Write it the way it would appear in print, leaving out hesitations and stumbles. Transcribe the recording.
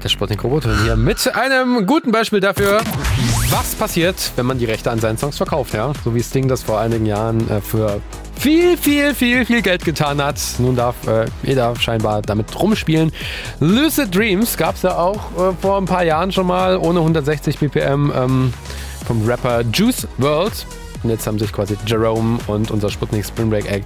Der Sputnik-Roboter hier mit einem guten Beispiel dafür, was passiert, wenn man die Rechte an seinen Songs verkauft. Ja? So wie Sting das vor einigen Jahren für viel Geld getan hat. Nun darf jeder scheinbar damit rumspielen. Lucid Dreams gab es ja auch vor ein paar Jahren schon mal ohne 160 BPM vom Rapper Juice WRLD. Und jetzt haben sich quasi Jerome und unser Sputnik Spring Break Act